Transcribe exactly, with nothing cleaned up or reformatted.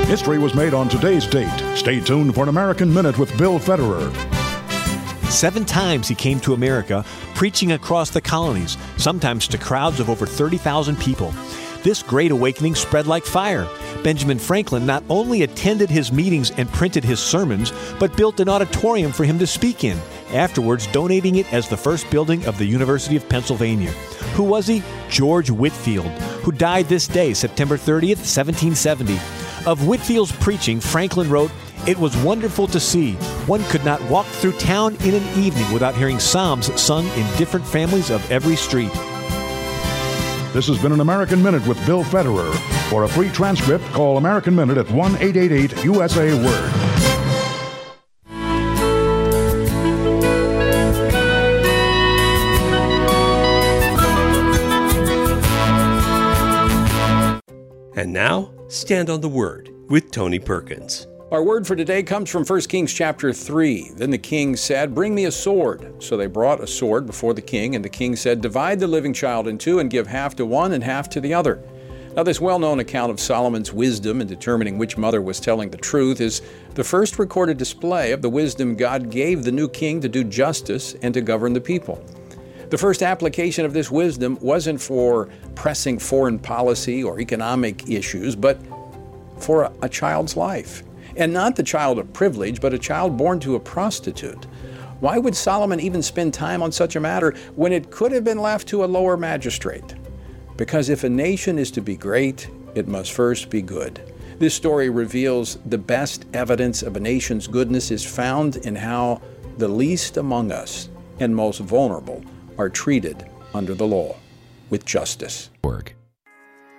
History was made on today's date. Stay tuned for an American Minute with Bill Federer. Seven times he came to America, preaching across the colonies, sometimes to crowds of over thirty thousand people. This great awakening spread like fire. Benjamin Franklin not only attended his meetings and printed his sermons, but built an auditorium for him to speak in, afterwards donating it as the first building of the University of Pennsylvania. Who was he? George Whitefield, who died this day, September thirtieth, seventeen seventy. Of Whitefield's preaching, Franklin wrote, "It was wonderful to see. One could not walk through town in an evening without hearing psalms sung in different families of every street." This has been an American Minute with Bill Federer. For a free transcript, call American Minute at one eight eight eight U S A Word. And now, Stand on the Word with Tony Perkins. Our word for today comes from First Kings chapter three. Then the king said, "Bring me a sword." So they brought a sword before the king, and the king said, "Divide the living child in two and give half to one and half to the other." Now, this well-known account of Solomon's wisdom in determining which mother was telling the truth is the first recorded display of the wisdom God gave the new king to do justice and to govern the people. The first application of this wisdom wasn't for pressing foreign policy or economic issues, but for a child's life. And not the child of privilege, but a child born to a prostitute. Why would Solomon even spend time on such a matter when it could have been left to a lower magistrate? Because if a nation is to be great, it must first be good. This story reveals the best evidence of a nation's goodness is found in how the least among us and most vulnerable are treated under the law with justice. Work.